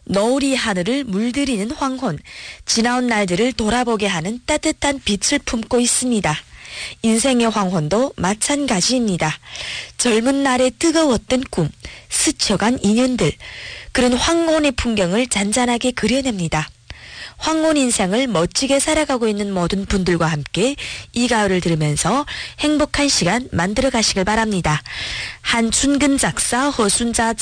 너울이 하늘을 물들이는 황혼, 지나온 날들을 돌아보게 하는 따뜻한 빛을 품고 있습니다. 인생의 황혼도 마찬가지입니다. 젊은 날의 뜨거웠던 꿈, 스쳐간 인연들, 그런 황혼의 풍경을 잔잔하게 그려냅니다. 황혼 인생을 멋지게 살아가고 있는 모든 분들과 함께 이 가을을 들으면서 행복한 시간 만들어 가시길 바랍니다. 한춘근 작사, 허순자